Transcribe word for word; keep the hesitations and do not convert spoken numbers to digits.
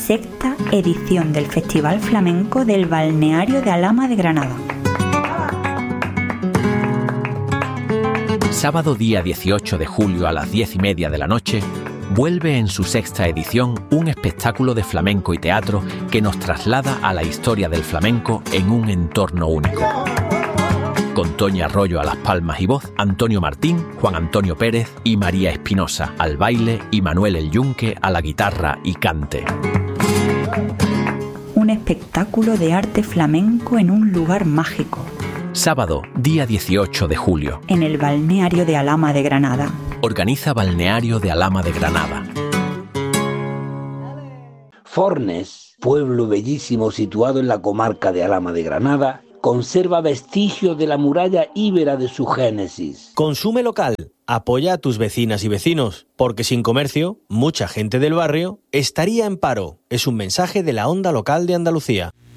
sexta edición del Festival Flamenco del Balneario de Alhama de Granada. Sábado día dieciocho de julio a las diez y media de la noche, vuelve en su sexta edición un espectáculo de flamenco y teatro que nos traslada a la historia del flamenco en un entorno único. Con Toñi Arroyo a las palmas y voz, Antonio Martín, Juan Antonio Pérez y María Espinosa al baile y Manuel El Yunque a la guitarra y cante. Un espectáculo de arte flamenco en un lugar mágico. Sábado, día dieciocho de julio. En el Balneario de Alhama de Granada. Organiza Balneario de Alhama de Granada. Fornes, pueblo bellísimo situado en la comarca de Alhama de Granada, conserva vestigios de la muralla íbera de su génesis. Consume local, apoya a tus vecinas y vecinos, porque sin comercio, mucha gente del barrio estaría en paro. Es un mensaje de la Onda Local de Andalucía.